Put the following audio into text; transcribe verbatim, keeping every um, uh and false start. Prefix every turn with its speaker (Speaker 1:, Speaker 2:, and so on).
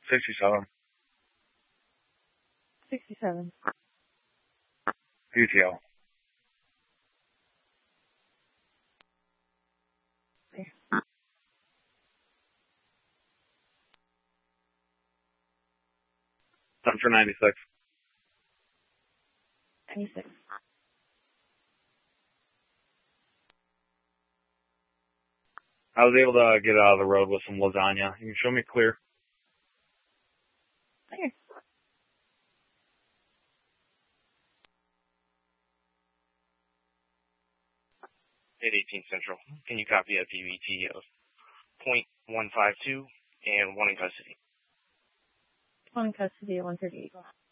Speaker 1: sixty-seven.
Speaker 2: sixty-seven.
Speaker 1: U T L.
Speaker 2: Okay.
Speaker 1: Time for ninety-six.
Speaker 2: ninety-six.
Speaker 1: I was able to get out of the road with some lasagna. You can show me clear.
Speaker 2: Okay.
Speaker 3: At eighteen Central, can you copy a P V T of point one five two and one in custody?
Speaker 2: One in custody at one thirty-eight.